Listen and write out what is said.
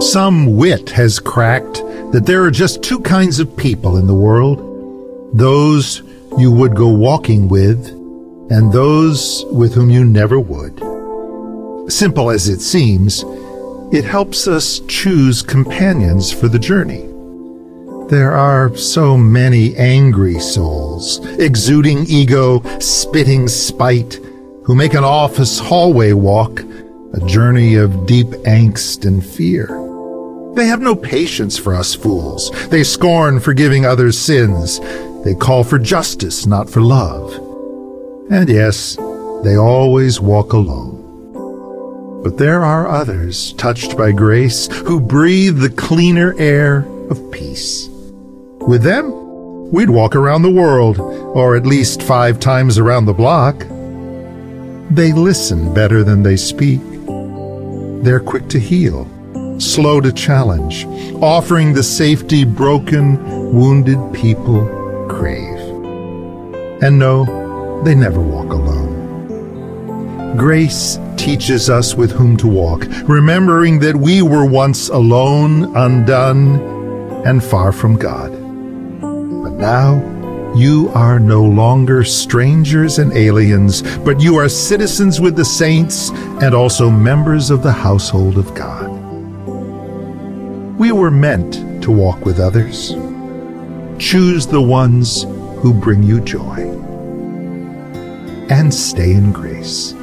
Some wit has cracked that there are just two kinds of people in the world: those you would go walking with, and those with whom you never would. Simple as it seems, it helps us choose companions for the journey. There are so many angry souls, exuding ego, spitting spite, who make an office hallway walk a journey of deep angst and fear. They have no patience for us fools. They scorn forgiving others' sins. They call for justice, not for love. And yes, they always walk alone. But there are others touched by grace who breathe the cleaner air of peace. With them, we'd walk around the world, or at least 5 times around the block. They listen better than they speak. They're quick to heal, slow to challenge, offering the safety broken, wounded people crave. And no, they never walk alone. Grace teaches us with whom to walk, remembering that we were once alone, undone, and far from God. But now, you are no longer strangers and aliens, but you are citizens with the saints and also members of the household of God. We were meant to walk with others. Choose the ones who bring you joy. And stay in grace.